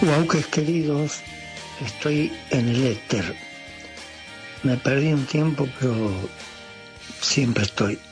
Guauques queridos, estoy en el éter. Me perdí un tiempo, pero siempre estoy.